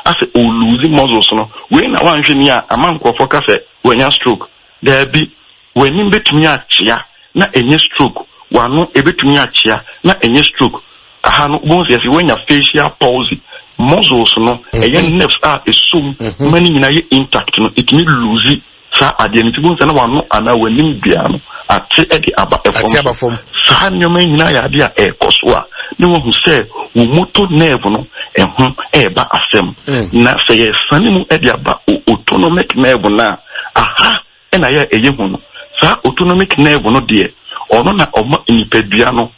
as a losing muscles no when na wan hwe a man ko focus when ya stroke there be when him betumi achia na enye stroke wano ebetumi achia na enye stroke aha no bonse yesi when ya facial palsy muscles no nerves are assume many nyina ye intact no it mean lose sa ade ni bonse na wano ana wanim bia no ate e de aba efom sa nyoma nyina ya ade a ekoso a ne wo hu se wo motor nerve no ehun eba asem na se ye sanimu e de aba autonomic nerve na aha e na ya eye hu no sa autonomic nerve no de ono na omo inipadua no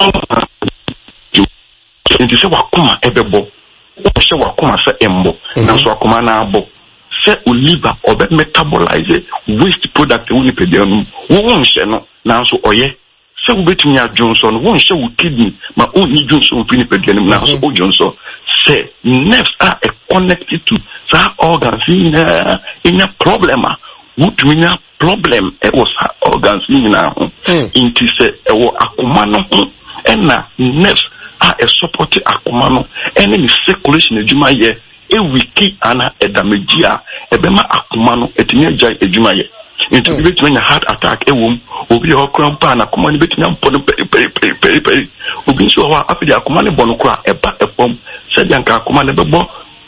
nti se wakoma ebebo wo se wakoma se embo na so wakoma na abo se o liver obe metabolize waste product wo nipadua no wo nse no na so oye se wo betumi adwonso no wo nse wo kidney ma o ni dwonso wo nipadua no na so o dwonso se nerves are connected to sa organs in a problem wutminya problem e was organs nyina ho inti se e wo akoma no ho na nerves are a support akoma no any circulation adwuma ye e wiki ana edamejia e bema akoma no etimi agya adwuma ye inti betimi heart attack e wom obi o krampa na akoma no betimi ampo no peri obi so wa afidi akoma no bono kra e ba efom se dia nka akoma no bebo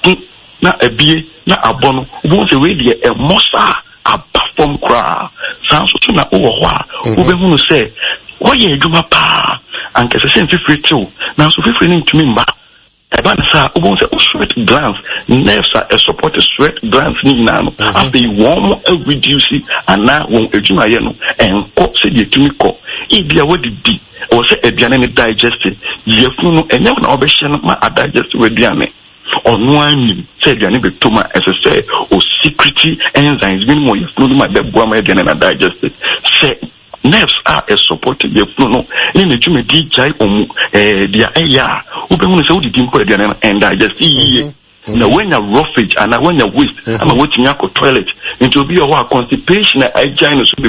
na ebie na abono obo se we de e mosa abafom kra sanso to na wo ho a wo be hunu se wo ye adwuma pa anka se sense free na so free ni ntumi mba eba na sa wo se sweat glands nerves are support sweat glands ni na no abi warm reduce ana won adwuma ye no enko se de tumi ko ibia wo didi wo se aduane ne digest ye funu enye na obehye no ma digest we aduane onwani say aduane betoma ese o secrety enzymes bin mo yefunu ma beboa ma aduane na digest say nerves are a support the no in the tumi DJ dia eya ubehunu say udidi nko aduane na and digest na when you roughage and when you waste ama wetin yakọ toilet into obi your constipation agina so be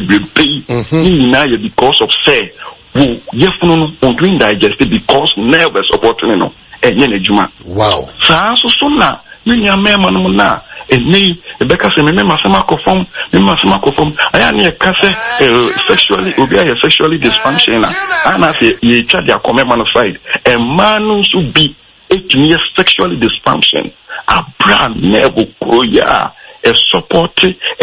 ni na ye because of say wo yefunu no on doing digest because nerve supporting no enye na juma wow sa so na nyanya mema no na eni ebeka se mema sama kofom aya na kase sexually obi are sexually dysfunctional ana se ye twa dia komema no side e man so be etumi sexually dysfunction a brand nerve kroya e support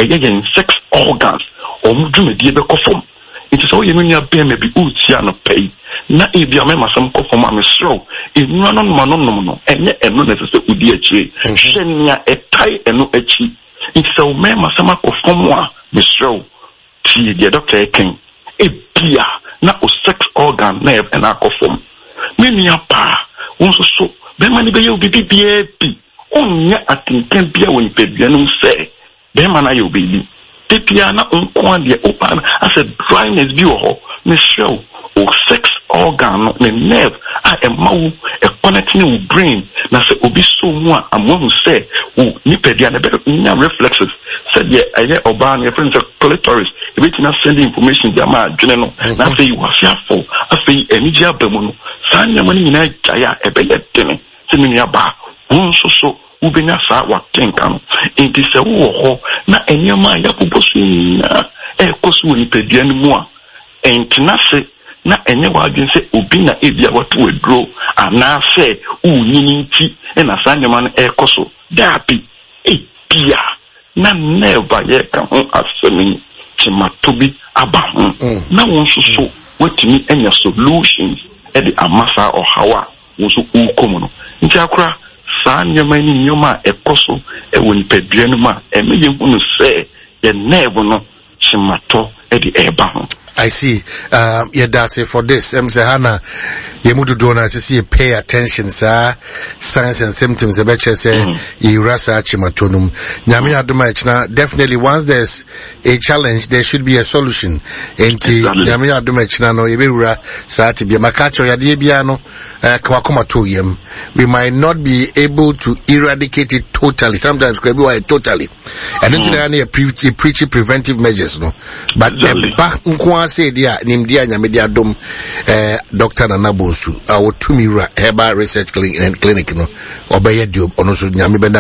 e sex organs omdumedie be kofom it is all you mean be maybe utia no pay na e bia mema sam kofom amesro enu anon no enye eno necessary udi achi hwenya etai eno achi it is all mema sam kofom a mesro ti the doctor ken e bia na o sex organ nerve and akofom menia pa wonso so be mani be ye obi bia bi onya atinkan bia woni pedua no se be mana ye obi tepia na onkwan de open as a dryness bi ho me show o sex organ no me nerve a emawu e connecting with brain na se obi so mu a amonu se o ni pedua na be nya reflexes said ye aye oba na friend say clitoris e beti na send information jama adwene no na say you was fearful afei eniji abamu no sa nyama ni nyina jaya e be yetene se ni aba so ubenya sa watenka no enti se wo ho na enyama yakobosu na ekosu ni pedua ni mu a enti na se na enye wadwen se obi na ebia watu edro ana se unyini nti na sa nyama no ekoso dapi epia na never ye kan ho asemi chimatobi aba ho na won so wetimi enya solutions e de amasa or hawa wo so ukomo no nti akura sa nyama ni nyoma ekoso e woni pedua no ma e me yehunu se ye nerve no chimato e de eba ho. I see. Yeah, that's it for this. Hana, Yemudu Dona, to see pay attention, sir. Signs and symptoms, the betcha say, Irasa Chimatonum. Nyamia Dumachna, definitely once there's a challenge, there should be a solution. And Nyamia Dumachna, no, Ibira, Sati, Makacho, Yadibiano, Kwakoma Toyem. We might not be able to eradicate it totally. Sometimes, totally. And then there are preaching preventive measures, no. But the say dia nimdia nyamedia dom Dr. Nanabonsu our Tumira Herbal Research Clinic no obeye job ono so nyame benda